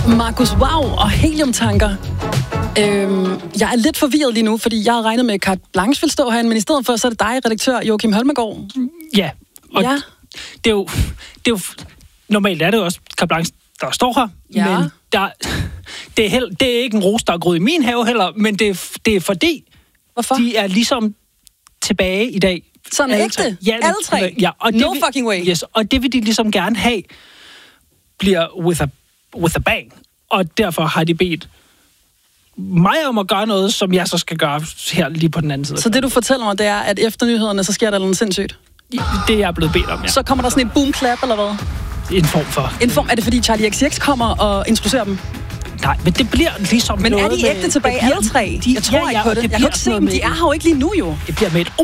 Markus Wow og heliumtanker. Jeg er lidt forvirret lige nu, fordi jeg havde regnet med, at Carte Blanche ville stå herinde, men i stedet for, så er det dig, redaktør Joachim Holmegaard. Ja, og det er jo normalt er det jo også Carte Blanche, der står her, men det er ikke en ros, der er groet i min have heller, men det er fordi, hvorfor? De er ligesom tilbage i dag. Sådan er ægte? Ja, alle tre? Ja, og no fucking way? Yes, og det vil de ligesom gerne have, bliver with a bang. Og derfor har de bedt mig om at gøre noget, som jeg så skal gøre her lige på den anden side. Så det, du fortæller mig, det er, at efter nyhederne, så sker der noget sindssygt? Det er jeg blevet bedt om, ja. Så kommer der sådan en boom-clap, eller hvad? En form for. Er det, fordi Charlie XCX kommer og introducerer dem? Nej, men det bliver ligesom men noget. Men er de ægte tilbage, alle tre? Jeg tror ikke på det. Jeg kan ikke se dem, de er her jo ikke lige nu, jo. Det bliver med et